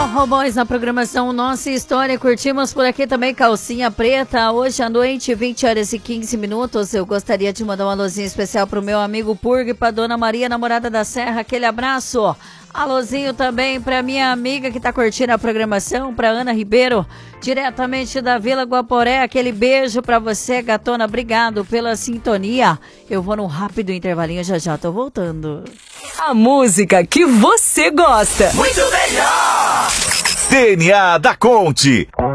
Forrobões na programação Nossa História. Curtimos por aqui também Calcinha Preta. Hoje à noite, 20 horas e 15 minutos. Eu gostaria de mandar um alôzinho especial pro meu amigo Purg e pra Dona Maria, namorada da Serra. Aquele abraço. Alôzinho também pra minha amiga que tá curtindo a programação, pra Ana Ribeiro, diretamente da Vila Guaporé. Aquele beijo pra você, gatona. Obrigado pela sintonia. Eu vou num rápido intervalinho, já tô voltando. A música que você gosta. Muito melhor! DNA da Conte.